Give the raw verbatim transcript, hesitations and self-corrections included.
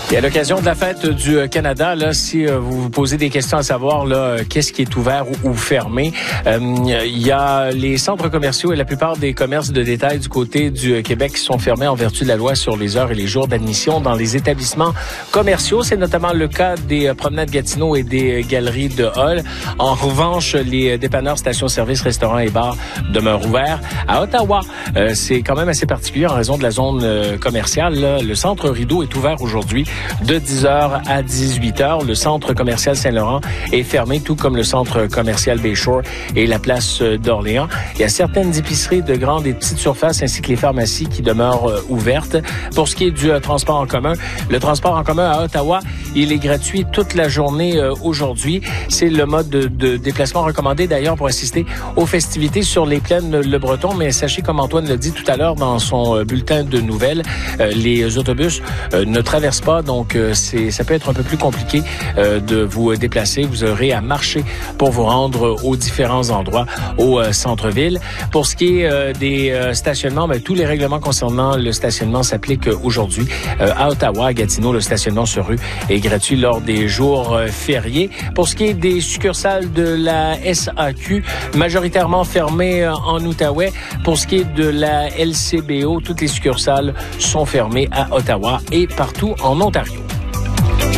Et à l'occasion de la fête du Canada, là, si euh, vous vous posez des questions à savoir là, qu'est-ce qui est ouvert ou, ou fermé, euh, il y a les centres commerciaux et la plupart des commerces de détail du côté du Québec qui sont fermés en vertu de la loi sur les heures et les jours d'admission dans les établissements commerciaux. C'est notamment le cas des promenades Gatineau et des galeries de Hall. En revanche, les dépanneurs, stations-service, restaurants et bars demeurent ouverts. À Ottawa, euh, c'est quand même assez particulier en raison de la zone euh, commerciale. Là. Le centre Rideau est ouvert aujourd'hui de dix heures à dix-huit heures. Le centre commercial Saint-Laurent est fermé, tout comme le centre commercial Bayshore et la place d'Orléans. Il y a certaines épiceries de grandes et petites surfaces ainsi que les pharmacies qui demeurent euh, ouvertes. Pour ce qui est du euh, transport en commun, le transport en commun à Ottawa, il est gratuit toute la journée euh, aujourd'hui. C'est le mode de, de déplacement recommandé d'ailleurs pour assister aux festivités sur les plaines Le Breton. Mais sachez, comme Antoine l'a dit tout à l'heure dans son euh, bulletin de nouvelles, euh, les autobus euh, ne traversent pas. Donc, euh, c'est, ça peut être un peu plus compliqué euh, de vous déplacer. Vous aurez à marcher pour vous rendre aux différents endroits au euh, centre-ville. Pour ce qui est euh, des euh, stationnements, ben, tous les règlements concernant le stationnement s'appliquent aujourd'hui. Euh, à Ottawa, à Gatineau, le stationnement sur rue est gratuit lors des jours euh, fériés. Pour ce qui est des succursales de la S A Q, majoritairement fermées euh, en Outaouais. Pour ce qui est de la L C B O, toutes les succursales sont fermées à Ottawa et partout en Ontario.